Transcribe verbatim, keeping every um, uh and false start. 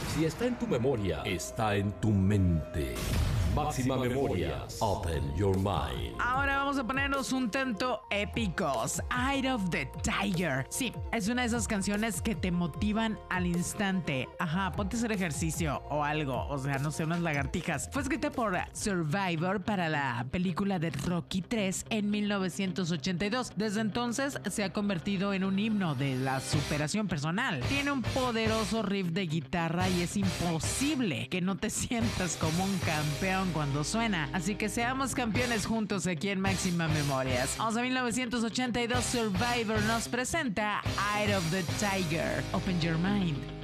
Si está en tu memoria, está en tu mente. Máxima Memorias. Open your mind. Ahora vamos a ponernos un tanto épicos. Eye of the Tiger. Sí, es una de esas canciones que te motivan al instante. Ajá, ponte a hacer ejercicio o algo. O sea, no sé, unas lagartijas. Fue escrita por Survivor para la película de Rocky tres en mil novecientos ochenta y dos. Desde entonces se ha convertido en un himno de la superación personal. Tiene un poderoso riff de guitarra y es imposible que no te sientas como un campeón cuando suena, así que seamos campeones juntos aquí en Máxima Memorias. Vamos a mil novecientos ochenta y dos, Survivor nos presenta Eye of the Tiger. Open your mind.